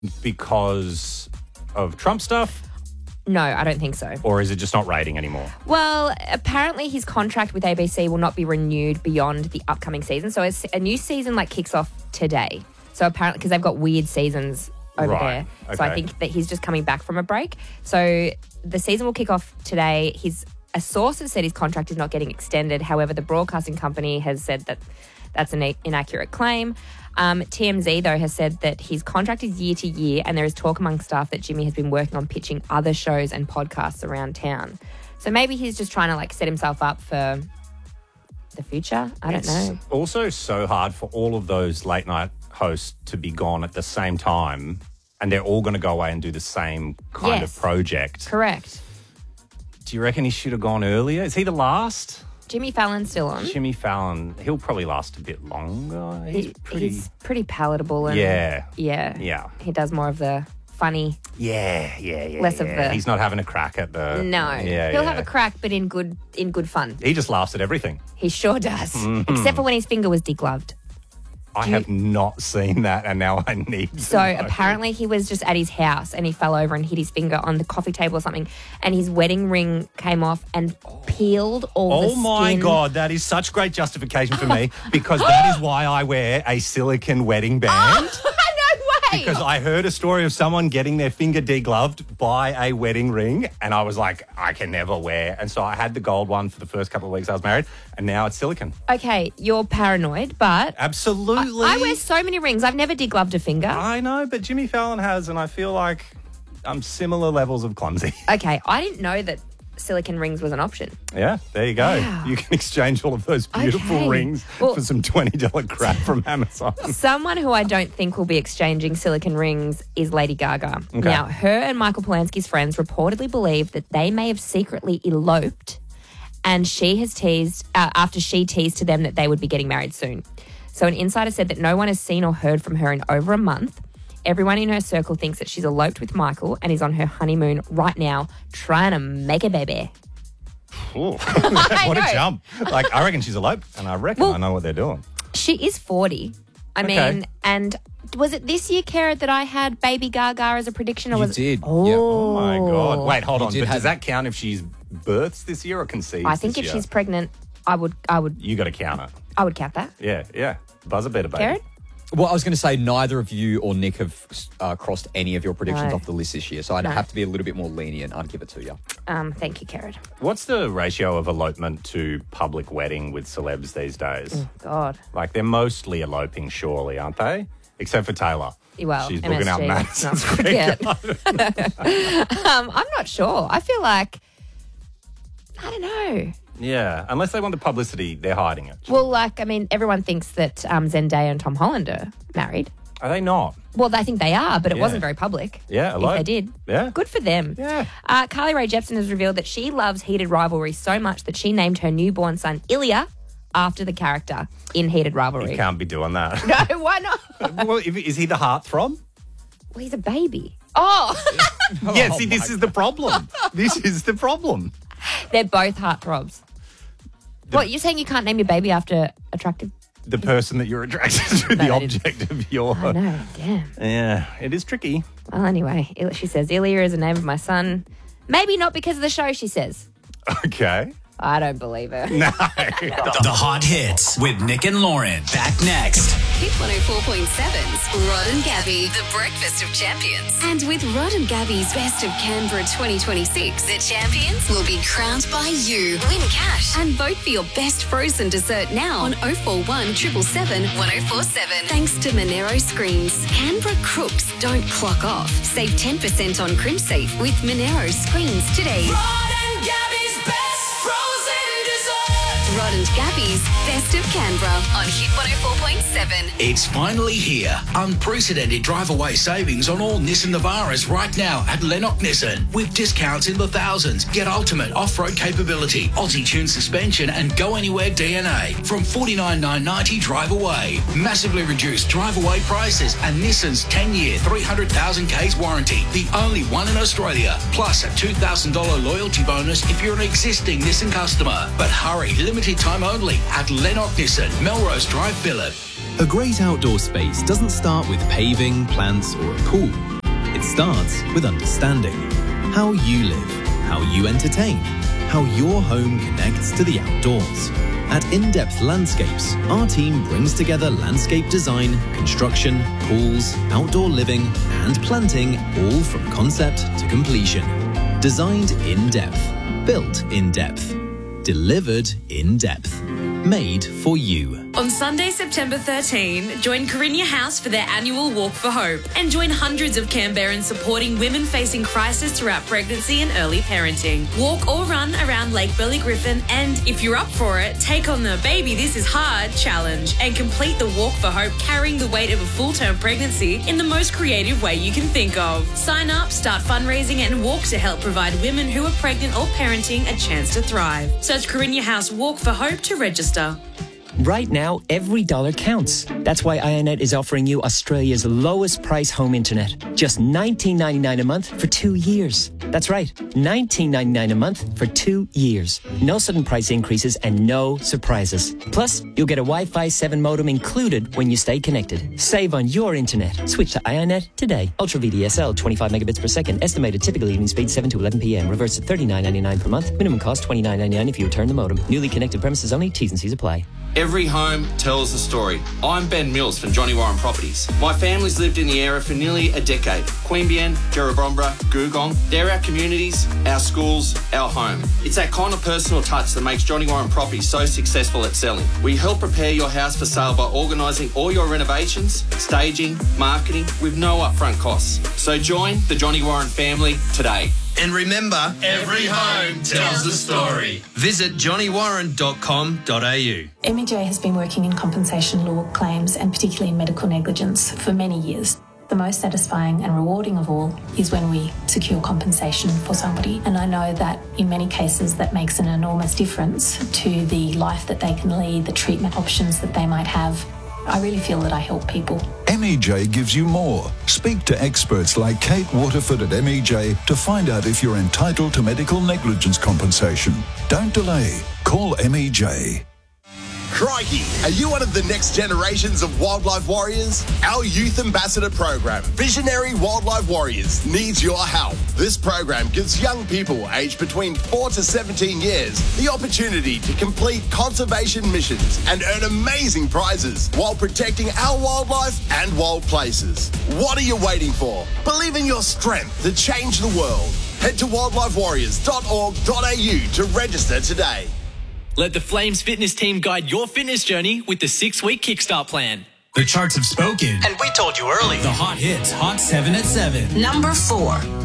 because of Trump stuff? No, I don't think so. Or is it just not rating anymore? Well, apparently his contract with ABC will not be renewed beyond the upcoming season. So a new season kicks off today. So apparently, because they've got weird seasons over there. So I think that he's just coming back from a break. So the season will kick off today. A source has said his contract is not getting extended. However, the broadcasting company has said that that's an inaccurate claim. TMZ, though, has said that his contract is year to year, and there is talk among staff that Jimmy has been working on pitching other shows and podcasts around town. So maybe he's just trying to set himself up for the future. I don't know. It's also so hard for all of those late night hosts to be gone at the same time, and they're all going to go away and do the same kind of project. Correct. Do you reckon he should have gone earlier? Is he the last? Jimmy Fallon's still on. Jimmy Fallon, he'll probably last a bit longer. He's pretty palatable. And Yeah. He does more of the funny. Yeah. Less of the. He's not having a crack at the. No. He'll have a crack, but in good fun. He just laughs at everything. He sure does. Except for when his finger was degloved. I have not seen that, and now I need to. So apparently he was just at his house and he fell over and hit his finger on the coffee table or something, and his wedding ring came off and peeled all the skin. Oh my God, that is such great justification for me, because that is why I wear a silicone wedding band. No way! Because I heard a story of someone getting their finger degloved by a wedding ring, and I was like, I can never wear. And so I had the gold one for the first couple of weeks I was married, and now it's silicone. Okay, you're paranoid, but... Absolutely. I wear so many rings. I've never degloved a finger. I know, but Jimmy Fallon has, and I feel like I'm similar levels of clumsy. Okay, I didn't know that silicone rings was an option. Yeah, there you go. Wow. You can exchange all of those beautiful rings for some $20 crap from Amazon. Someone who I don't think will be exchanging silicone rings is Lady Gaga. Okay. Now, her and Michael Polanski's friends reportedly believe that they may have secretly eloped, and she has teased, after she teased to them that they would be getting married soon. So an insider said that no one has seen or heard from her in over a month. Everyone in her circle thinks that she's eloped with Michael and is on her honeymoon right now trying to make a baby. What a jump. I reckon she's eloped, and I reckon I know what they're doing. She is 40. I mean, and was it this year, Kara, that I had Baby Gaga as a prediction? Or You was did. Oh. Yep. Oh, my God. Wait, hold on. did But have- does that count if she's births this year or conceives I think this if year? she's pregnant, I would You got to count it. I would count that. Yeah. Buzzer better, baby. Karen? Well, I was going to say neither of you or Nick have crossed any of your predictions No. off the list this year, so I'd have to be a little bit more lenient. I'd give it to you. Thank you, Karen. What's the ratio of elopement to public wedding with celebs these days? Oh, God. They're mostly eloping, surely, aren't they? Except for Taylor. Well, she's booking out MSG, Madison's let's not forget. I'm not sure. I feel like, I don't know. Yeah, unless they want the publicity, they're hiding it. Well, everyone thinks that Zendaya and Tom Holland are married. Are they not? Well, I think they are, but it Yeah. wasn't very public. Yeah, if they did. Yeah. Good for them. Yeah. Carly Rae Jepsen has revealed that she loves Heated Rivalry so much that she named her newborn son Ilya after the character in Heated Rivalry. You can't be doing that. No, why not? Well, is he the heartthrob? Well, he's a baby. Oh, Yeah, see, this is the problem. This is the problem. they're both heartthrobs. What, you're saying you can't name your baby after attractive? The person that you're attracted to, the object of your... I know, damn. Yeah, it is tricky. Well, anyway, she says Ilya is the name of my son. Maybe not because of the show, she says. Okay. I don't believe her. No. The Hot Hits with Nick and Lauren. Back next. Hit 104.7's Rod and Gabby, the breakfast of champions. And with Rod and Gabby's Best of Canberra 2026, the champions will be crowned by you. Win cash and vote for your best frozen dessert now on 041 777 1047. Thanks to Monero Screens. Canberra crooks don't clock off. Save 10% on Crimsafe with Monero Screens today. Rod and Gabby's best frozen dessert. Rod and Gabby's Best of Canberra on Hit 104.7. It's finally here. Unprecedented drive-away savings on all Nissan Navaras right now at Lennox Nissan. With discounts in the thousands. Get ultimate off-road capability, Aussie-tuned suspension and Go Anywhere DNA from $49,990 drive away. Massively reduced drive-away prices and Nissan's 10-year, 300,000 Ks warranty. The only one in Australia. Plus a $2,000 loyalty bonus if you're an existing Nissan customer. But hurry, limited time only at Lennox Nissan, Melrose Drive, Phillip. A great outdoor space doesn't start with paving, plants, or a pool. starts with understanding. How you live, how you entertain, how your home connects to the outdoors. At In-Depth Landscapes, our team brings together landscape design, construction, pools, outdoor living, and planting, all from concept to completion. Designed in depth, built in depth, delivered in depth, made for you. On Sunday, September 13, join Carinya House for their annual Walk for Hope and join hundreds of Canberrans supporting women facing crisis throughout pregnancy and early parenting. Walk or run around Lake Burley Griffin, and if you're up for it, take on the Baby This Is Hard challenge and complete the Walk for Hope carrying the weight of a full-term pregnancy in the most creative way you can think of. Sign up, start fundraising and walk to help provide women who are pregnant or parenting a chance to thrive. Search Carinya House Walk for Hope to register. Right now, every dollar counts. That's why IONET is offering you Australia's lowest price home internet. Just $19.99 a month for 2 years. That's right, $19.99 a month for 2 years. No sudden price increases and no surprises. Plus, you'll get a Wi-Fi 7 modem included when you stay connected. Save on your internet. Switch to IONET today. Ultra VDSL, 25 megabits per second. Estimated typical evening speed 7 to 11 p.m. Reverse to $39.99 per month. Minimum cost $29.99 if you return the modem. Newly connected premises only. T's and C's apply. Every home tells a story. I'm Ben Mills from Johnny Warren Properties. My family's lived in the area for nearly a decade. Queanbeyan, Jerrabomberra, Googong, they're our communities, our schools, our home. It's that kind of personal touch that makes Johnny Warren Properties so successful at selling. We help prepare your house for sale by organising all your renovations, staging, marketing with no upfront costs. So join the Johnny Warren family today. And remember, every home tells a story. Visit johnnywarren.com.au. MEJ has been working in compensation law claims and particularly in medical negligence for many years. The most satisfying and rewarding of all is when we secure compensation for somebody. And I know that in many cases that makes an enormous difference to the life that they can lead, the treatment options that they might have. I really feel that I help people. MEJ gives you more. Speak to experts like Kate Waterford at MEJ to find out if you're entitled to medical negligence compensation. Don't delay. Call MEJ. Crikey, are you one of the next generations of wildlife warriors? Our Youth Ambassador program, Visionary Wildlife Warriors, needs your help. This program gives young people aged between 4 to 17 years the opportunity to complete conservation missions and earn amazing prizes while protecting our wildlife and wild places. What are you waiting for? Believe in your strength to change the world. Head to wildlifewarriors.org.au to register today. Let the Flames fitness team guide your fitness journey with the 6-week Kickstart plan. The charts have spoken. And we told you early. The hot hits, Hot 7 at 7. Number 4.